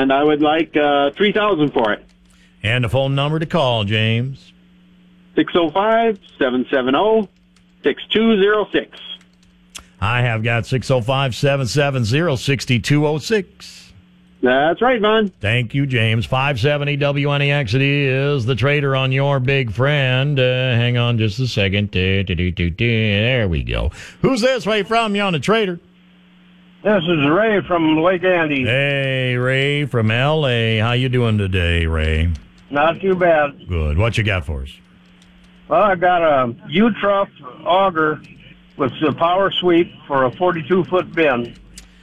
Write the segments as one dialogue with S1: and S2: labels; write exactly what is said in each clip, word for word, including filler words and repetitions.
S1: and I would like uh, three thousand dollars for it.
S2: And the phone number to call, James?
S1: six oh five, seven seven zero, six two zero six.
S2: I have got six oh five, seven seven zero, six two oh six.
S1: That's right, Vaughn.
S2: Thank you, James. five seventy W N E X it is the trader on your big friend. Uh, hang on just a second. There we go. Who's this way from you on the trader?
S3: This is Ray from Lake Andes.
S2: Hey, Ray from L A. How you doing today, Ray?
S3: Not too bad.
S2: Good. What you got for us?
S3: Well, I got a U-Truff auger with the power sweep for a forty-two foot bin.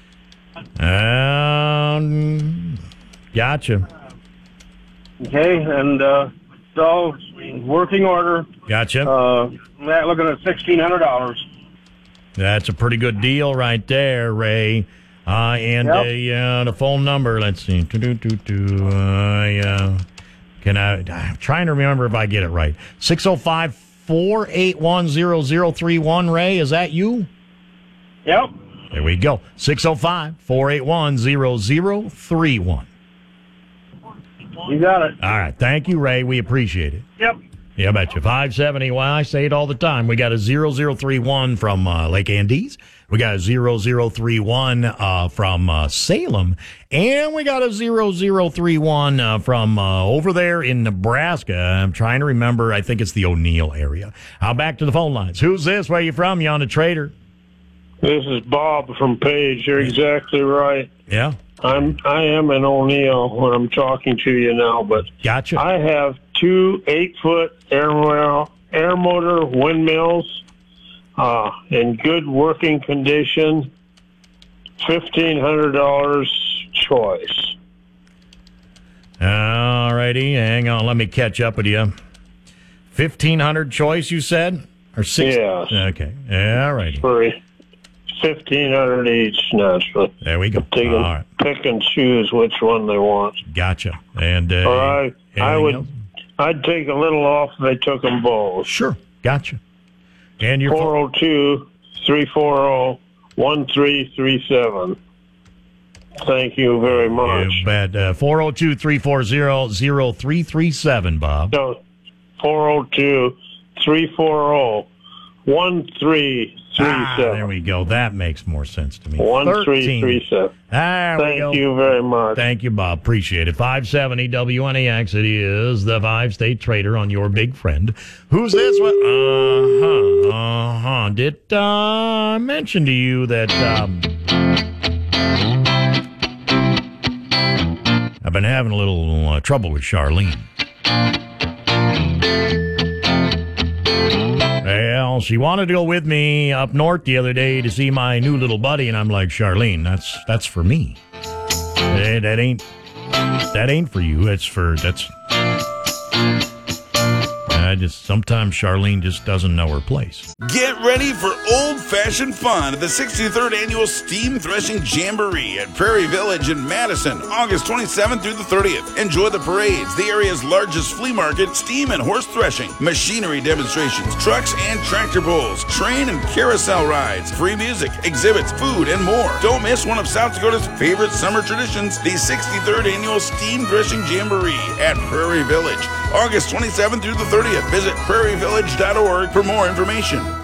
S2: Um, gotcha.
S3: Okay, and uh, it's all working order.
S2: Gotcha.
S3: Uh, I'm looking at sixteen hundred dollars.
S2: That's a pretty good deal right there, Ray. Uh, and
S3: Yep.
S2: uh, yeah, the phone number, let's see. Do-do-do-do. Uh, yeah. Can I, I'm trying to remember if I get it right. six oh five, four eight one, zero zero three one, Ray, is that you?
S3: Yep.
S2: There we go. six oh five, four eight one, zero zero three one.
S3: You got it.
S2: All right. Thank you, Ray. We appreciate it.
S3: Yep.
S2: Yeah, I bet you. five seventy, well, I say it all the time. We got a zero zero three one from uh, Lake Andes. We got a zero zero three one uh, from uh, Salem. And we got a zero zero three one uh, from uh, over there in Nebraska. I'm trying to remember. I think it's the O'Neill area. Now back to the phone lines. Who's this? Where you from? You on the trader?
S4: This is Bob from Page. You're exactly right.
S2: Yeah.
S4: I'm I am in O'Neill when I'm talking to you now, but
S2: Gotcha.
S4: I have two eight foot air air motor windmills uh, in good working condition. Fifteen hundred dollars choice.
S2: All righty. Hang on. Let me catch up with you. Fifteen hundred choice, you said, or six?
S4: Yes.
S2: Okay. All righty.
S4: For fifteen hundred each, naturally.
S2: There we go.
S4: They can
S2: All right.
S4: pick and choose which one they want.
S2: Gotcha. And uh,
S4: Or I, I
S2: anything
S4: would,
S2: else?
S4: I'd take a little off if they took them both.
S2: Sure. Gotcha. And your
S4: four oh two, three four oh, one three three seven. Thank you very much.
S2: You bet. Uh, four oh two, three four zero, zero three three seven, Bob.
S4: No, four oh two, three four oh, one three three
S2: Ah,
S4: seven.
S2: there we go. That makes more sense to me.
S4: one three three seven.
S2: There we
S4: Thank
S2: go.
S4: you very much.
S2: Thank you, Bob. Appreciate it. five seventy W N E X. It is the five-state trader on your big friend. Who's this one? Uh-huh. Uh-huh. Did uh, I mention to you that um, I've been having a little uh, trouble with Charlene? Well, she wanted to go with me up north the other day to see my new little buddy, and I'm like, Charlene, that's that's for me. Eh, that ain't that ain't for you. That's for that's. I just sometimes Charlene just doesn't know her place.
S5: Get ready for old-fashioned fun at the sixty-third Annual Steam Threshing Jamboree at Prairie Village in Madison, August twenty-seventh through the thirtieth. Enjoy the parades, the area's largest flea market, steam and horse threshing, machinery demonstrations, trucks and tractor pulls, train and carousel rides, free music, exhibits, food, and more. Don't miss one of South Dakota's favorite summer traditions, the sixty-third Annual Steam Threshing Jamboree at Prairie Village, August twenty-seventh through the thirtieth. Visit prairie village dot org for more information.